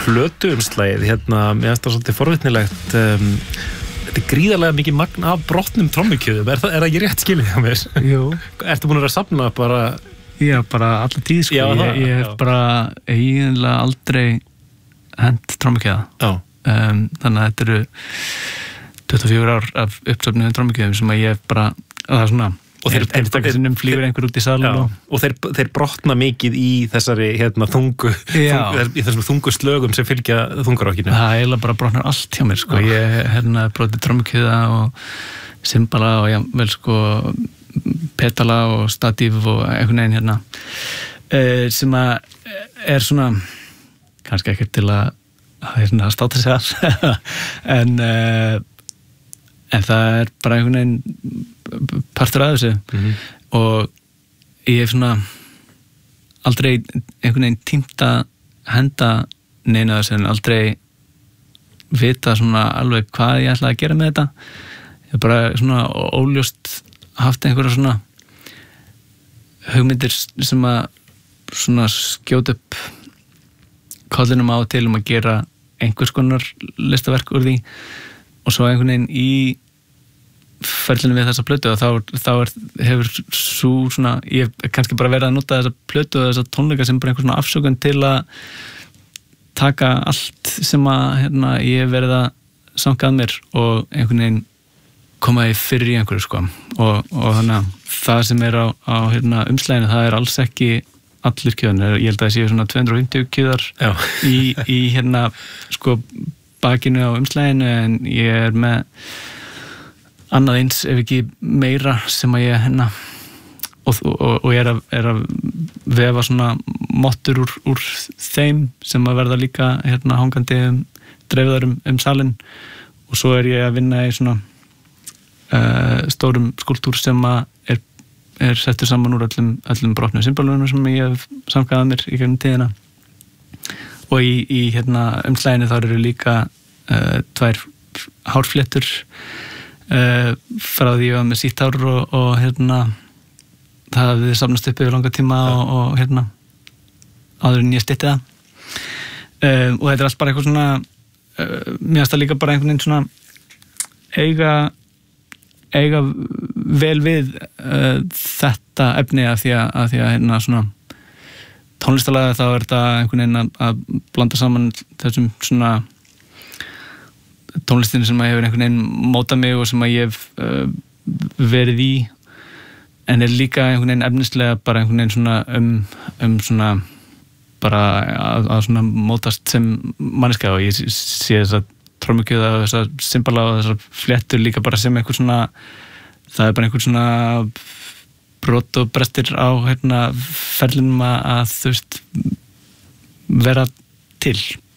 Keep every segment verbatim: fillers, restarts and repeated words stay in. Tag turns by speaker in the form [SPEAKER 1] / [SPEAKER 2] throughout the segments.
[SPEAKER 1] plötuumslagið hérna, mér finnst það svolítið forvitnilegt um, þetta er gríðarlega mikið magn af brotnum trommukjöðum, er það, er það ekki rétt skilið hjá mér?
[SPEAKER 2] Jú.
[SPEAKER 1] Ertu búin að safna bara?
[SPEAKER 2] Já, bara allir tíð sko,
[SPEAKER 1] já,
[SPEAKER 2] ég,
[SPEAKER 1] það,
[SPEAKER 2] ég hef já. bara eiginlega aldrei hent trommukjöða um, þannig að þetta eru tuttugu og fjögur ár af uppsöfnuðum trommukjöðum sem að ég hef bara, það er svona og þeir, einstakasinnum flýgur einhver út í salun og,
[SPEAKER 1] og þeir, þeir brotna mikið í þessari hérna, þungu, þungu í þessum þungu slögum sem fylgja þungarokkinu. Það
[SPEAKER 2] er eiginlega bara brotnar allt hjá mér sko. Ég hérna brotið trommukjöða og cymbala og já, vel sko petala og statív og einhvern veginn hérna uh, sem að er svona kannski ekkert til að hérna státa sig af en uh, en það er bara einhvern veginn partur af þessu mm-hmm. og ég hef svona aldrei einhvern veginn tímt að henda neina þessu en aldrei vita svona alveg hvað ég ætla að gera með þetta ég hef bara svona óljóst haft einhverja svona hugmyndir sem að svona skjóta upp kollinum á til um að gera einhvers konar listaverk úr því og svo einhvern veginn í ferlinu við þessa plötu og þá, þá er, hefur svo svona, ég hef kannski bara verið að nota þessa plötu og þessa tónleika sem bara einhver svona afsökun til að taka allt sem að hérna, ég hef verið að sanga að mér og einhvern veginn koma því fyrir í einhverju sko og, og þannig að það sem er á, á hérna, umslæðinu það er alls ekki allir kjöðan, ég held að það séu svona tvö hundruð og fimmtíu kjöðar í, í hérna sko bakinu á umslæðinu en ég er með annað eins ef ekki meira sem að ég hérna og, og, og er, að, er að vefa svona mottur úr, úr þeim sem að verða líka hérna hangandi um, dreifðar um, um salin og svo er ég að vinna í svona uh, stórum skúltúr sem að er, er settur saman úr öllum, öllum brotnum symbolunum sem ég hef samkað að mér í gegnum tíðina og í, í hérna umslæðinu þá eru líka uh, tvær hárfléttur Uh, frá því ég var með sítt hár og, og hérna það hafði safnast upp yfir langa tíma ja. og, og hérna áður en ég stytti það uh, og þetta er allt bara eitthvað svona uh, mér finnst það líka bara einhvern veginn svona eiga eiga vel við uh, þetta efni að því að, að því að hérna svona tónlistalega þá er þetta einhvern veginn að, að blanda saman þessum svona tónlistin sem að hefur einhvern veginn mótað mig og sem að ég hef uh, verið í en er líka einhvern veginn efnislega bara einhvern veginn svona um, um svona bara að, að svona mótast sem manneskja og ég sé þess að trommukjöða og þess að cymbala og þess að fléttur líka bara sem einhver svona það er bara einhver svona brot og brestir á hérna ferlinum að, að þú veist vera til.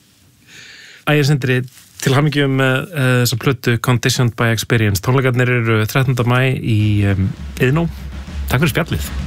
[SPEAKER 1] Ægir Sindri, til hamingju með uh, þessa plötu Conditioned by Experience. Tónleikarnir eru þrettánda maí í um, Iðnó. Takk fyrir spjallið.